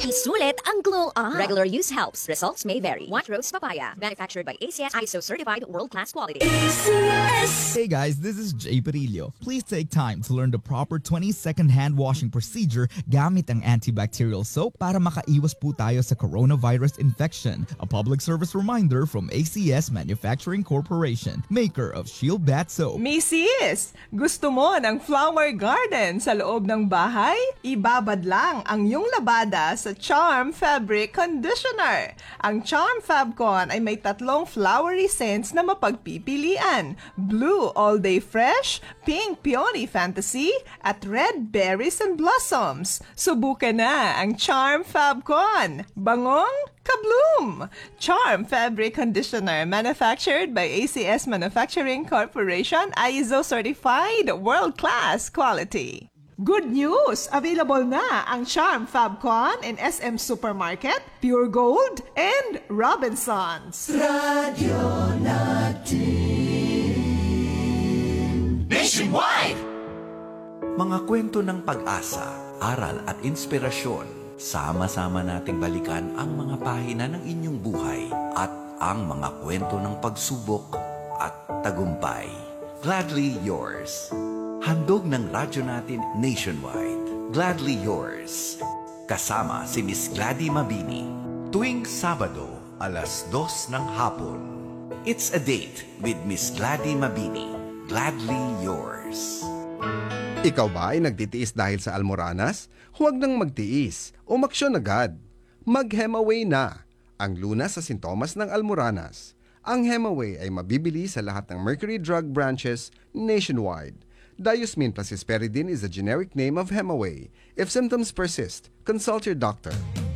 Isulit ang glow up. Regular use helps. Results may vary. White Rose Papaya. Manufactured by ACS ISO certified world-class quality. Hey guys, this is Jay Perillo. Please take time to learn the proper 20-second hand washing procedure gamit ang antibacterial soap para makaiwas po tayo sa coronavirus infection. A public service reminder from ACS Manufacturing Corporation, maker of Shield Bath Soap. Mrs. Gusto mo ng flower garden sa loob ng bahay? Ibabad lang ang iyong labada sa Charm Fabric Conditioner. Ang Charm Fabcon ay may 3 flowery scents na mapagpipilian. Blue All Day Fresh, Pink Peony Fantasy, at Red Berries and Blossoms. Subukan na ang Charm Fabcon. Bangong kabloom! Charm Fabric Conditioner manufactured by ACS Manufacturing Corporation, ISO certified world-class quality. Good news! Available na ang Charm Fabcon in SM Supermarket, Pure Gold, and Robinsons. Nationwide! Mga kwento ng pag-asa, aral at inspirasyon. Sama-sama nating balikan ang mga pahina ng inyong buhay at ang mga kwento ng pagsubok at tagumpay. Gladly yours. Handog ng radyo natin nationwide. Gladly yours. Kasama si Miss Gladys Mabini. Tuwing Sabado, alas 2 ng hapon. It's a date with Miss Gladys Mabini. Gladly yours. Ikaw ba ay nagtitiis dahil sa almoranas? Huwag nang magtiis. Umaksyon agad. Mag-Hemaway na. Ang lunas sa sintomas ng almoranas. Ang Hemaway ay mabibili sa lahat ng Mercury Drug branches nationwide. Diosmin plus Hesperidine is the generic name of Hemaway. If symptoms persist, consult your doctor.